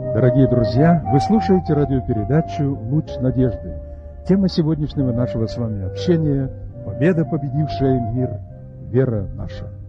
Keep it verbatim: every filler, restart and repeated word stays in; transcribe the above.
Дорогие друзья, вы слушаете радиопередачу «Луч надежды». Тема сегодняшнего нашего с вами общения – «Победа, победившая мир, вера наша».